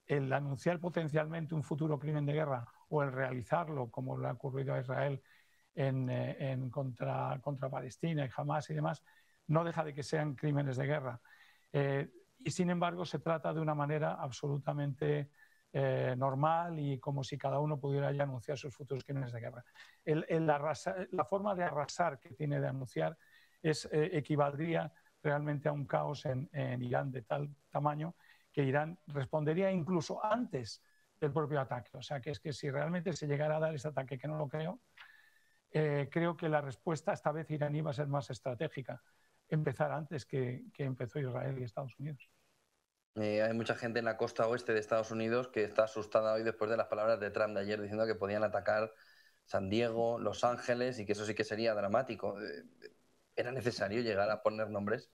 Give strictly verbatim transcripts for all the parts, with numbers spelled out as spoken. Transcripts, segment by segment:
el anunciar potencialmente un futuro crimen de guerra o el realizarlo, como le ha ocurrido a Israel en, eh, en contra, contra Palestina y Hamas y demás, no deja de que sean crímenes de guerra. Eh, y sin embargo se trata de una manera absolutamente eh, normal y como si cada uno pudiera ya anunciar sus futuros crímenes de guerra. El, el arrasar, la forma de arrasar que tiene de anunciar es, eh, equivaldría realmente a un caos en, en Irán de tal tamaño que Irán respondería incluso antes del propio ataque. O sea, que es que si realmente se llegara a dar ese ataque, que no lo creo, eh, creo que la respuesta esta vez iraní va a ser más estratégica, empezar antes que, que empezó Israel y Estados Unidos. Eh, hay mucha gente en la costa oeste de Estados Unidos que está asustada hoy después de las palabras de Trump de ayer diciendo que podían atacar San Diego, Los Ángeles y que eso sí que sería dramático. Eh, ¿Era necesario llegar a poner nombres?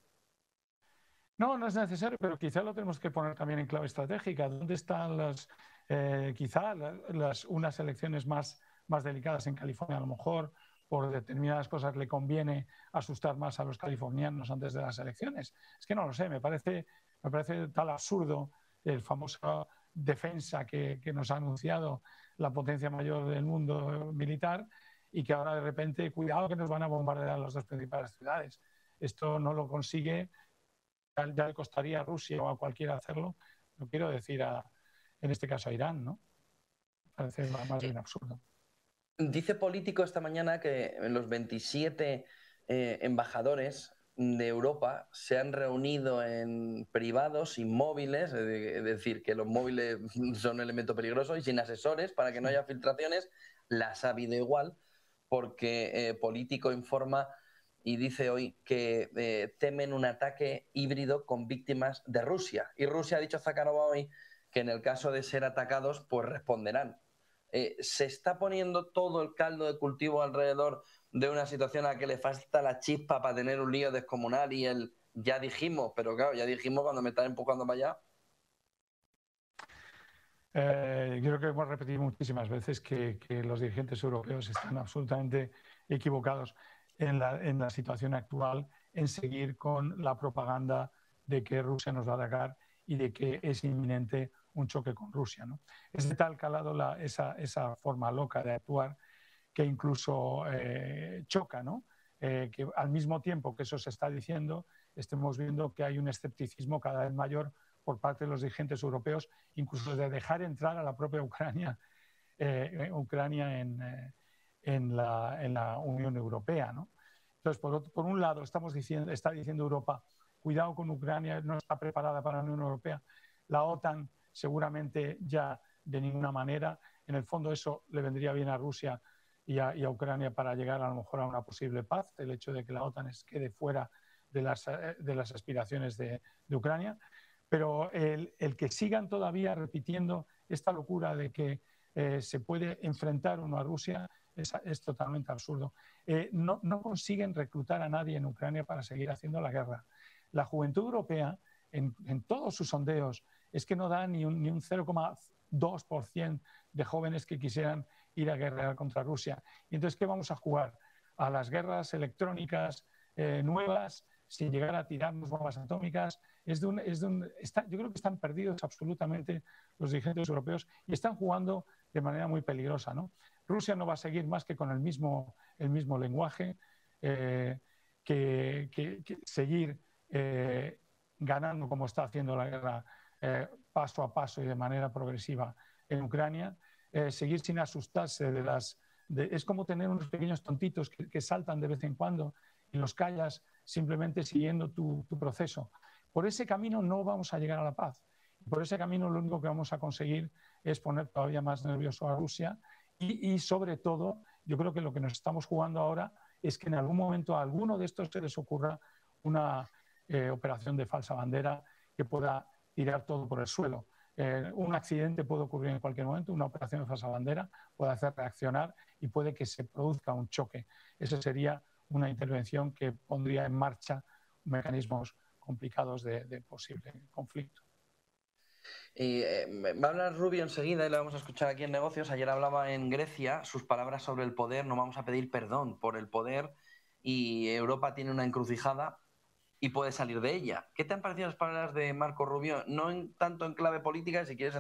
No, no es necesario, pero quizá lo tenemos que poner también en clave estratégica. ¿Dónde están las, eh, quizá las, las, unas elecciones más, más delicadas en California? A lo mejor por determinadas cosas le conviene asustar más a los californianos antes de las elecciones. Es que no lo sé, me parece, me parece tal absurdo el famoso defensa que, que nos ha anunciado la potencia mayor del mundo militar y que ahora de repente, cuidado que nos van a bombardear las dos principales ciudades. Esto no lo consigue. Ya le costaría a Rusia o a cualquiera hacerlo, no quiero decir a, en este caso a Irán, ¿no? Parece más bien absurdo. Dice Político esta mañana que los veintisiete eh, embajadores de Europa se han reunido en privados, inmóviles, es decir, que los móviles son un elemento peligroso y sin asesores para que no haya filtraciones. Las ha habido igual porque eh, Político informa y dice hoy que eh, temen un ataque híbrido con víctimas de Rusia. Y Rusia ha dicho a Zakharova hoy que en el caso de ser atacados, pues responderán. Eh, ¿Se está poniendo todo el caldo de cultivo alrededor de una situación a la que le falta la chispa para tener un lío descomunal y el ya dijimos, pero claro, ya dijimos cuando me estás empujando para allá? Eh, yo creo que hemos repetido muchísimas veces que, que los dirigentes europeos están absolutamente equivocados en la, en la situación actual, en seguir con la propaganda de que Rusia nos va a atacar y de que es inminente un choque con Rusia, ¿no? Es de tal calado la, esa, esa forma loca de actuar que incluso eh, choca, ¿no? Eh, que al mismo tiempo que eso se está diciendo, estemos viendo que hay un escepticismo cada vez mayor por parte de los dirigentes europeos, incluso de dejar entrar a la propia Ucrania, eh, Ucrania en, eh, en, la, en, la, Unión Europea, ¿no? Entonces, por, por un lado, estamos diciendo, está diciendo Europa, cuidado con Ucrania, no está preparada para la Unión Europea. La OTAN seguramente ya de ninguna manera. En el fondo eso le vendría bien a Rusia y a, y a Ucrania para llegar a lo mejor a una posible paz, el hecho de que la OTAN es, quede fuera de las, de las aspiraciones de, de Ucrania. Pero el, el, que sigan todavía repitiendo esta locura de que eh, se puede enfrentar uno a Rusia es, es totalmente absurdo. Eh, no, no consiguen reclutar a nadie en Ucrania para seguir haciendo la guerra. La juventud europea, en, en todos sus sondeos, es que no da ni un, ni un cero coma dos por ciento de jóvenes que quisieran ir a guerrear contra Rusia. Y entonces, ¿qué vamos a jugar? A las guerras electrónicas eh, nuevas, sin llegar a tirarnos bombas atómicas. Es de un, es de un, está, yo creo que están perdidos absolutamente los dirigentes europeos y están jugando de manera muy peligrosa, ¿no? Rusia no va a seguir más que con el mismo, el mismo lenguaje, eh, que, que, que seguir eh, ganando como está haciendo la guerra eh, paso a paso y de manera progresiva en Ucrania, eh, seguir sin asustarse de las... De, es como tener unos pequeños tontitos que, que saltan de vez en cuando y los callas simplemente siguiendo tu, tu proceso. Por ese camino no vamos a llegar a la paz. Por ese camino lo único que vamos a conseguir es poner todavía más nervioso a Rusia y, y sobre todo, yo creo que lo que nos estamos jugando ahora es que en algún momento a alguno de estos se les ocurra una eh, operación de falsa bandera que pueda tirar todo por el suelo. Eh, un accidente puede ocurrir en cualquier momento, una operación de falsa bandera puede hacer reaccionar y puede que se produzca un choque. Esa sería una intervención que pondría en marcha mecanismos complicados de, de posible conflicto. Y, eh, va a hablar Rubio enseguida y lo vamos a escuchar aquí en Negocios. Ayer hablaba en Grecia sus palabras sobre el poder. No vamos a pedir perdón por el poder y Europa tiene una encrucijada y puede salir de ella. ¿Qué te han parecido las palabras de Marco Rubio? No en, tanto en clave política, si quieres